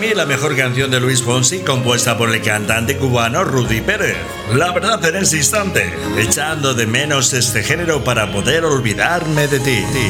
mí la mejor canción de Luis Fonsi, compuesta por el cantante cubano Rudy Pérez. La verdad, en ese instante, echando de menos este género para poder olvidarme de ti.